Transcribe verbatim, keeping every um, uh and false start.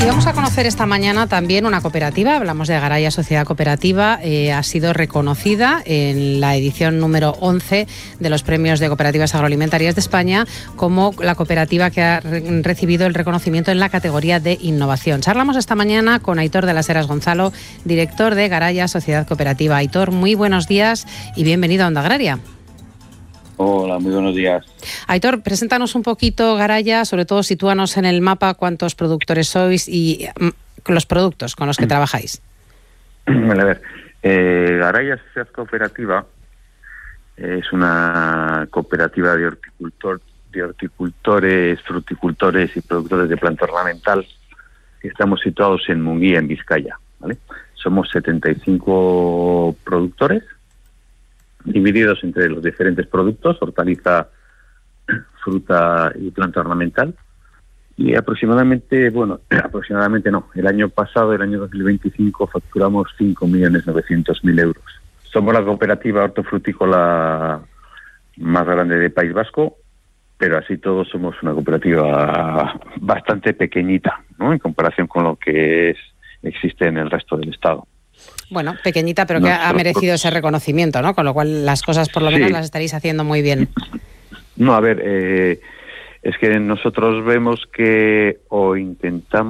vamos a conocer esta mañana también una cooperativa. Hablamos de Garaya Sociedad Cooperativa. Eh, ha sido reconocida en la edición número once de los Premios de Cooperativas Agroalimentarias de España como la cooperativa que ha re- recibido el reconocimiento en la categoría de innovación. Charlamos esta mañana con Aitor de las Heras Gonzalo, director de Garaya Sociedad Cooperativa. Aitor, muy buenos días y bienvenido a Onda Agraria. Hola, muy buenos días. Aitor, preséntanos un poquito Garaya, sobre todo sitúanos en el mapa cuántos productores sois y mm, los productos con los que trabajáis. Bueno, a ver, eh, Garaya Sociedad Cooperativa es una cooperativa de, horticultor, de horticultores, fruticultores y productores de planta ornamental. Estamos situados en Munguía, en Vizcaya, ¿vale? Somos setenta y cinco productores, divididos entre los diferentes productos, hortaliza, fruta y planta ornamental. Y aproximadamente, bueno, aproximadamente no, el año pasado, el año dos mil veinticinco, facturamos cinco millones novecientos mil euros. Somos la cooperativa hortofrutícola más grande del País Vasco, pero así todos somos una cooperativa bastante pequeñita, ¿no?, en comparación con lo que es, existe en el resto del Estado. Bueno, pequeñita, pero que Nosotros... ha merecido ese reconocimiento, ¿no? Con lo cual las cosas por lo sí. menos las estaréis haciendo muy bien. No, a ver, eh, es que nosotros vemos que o intentamos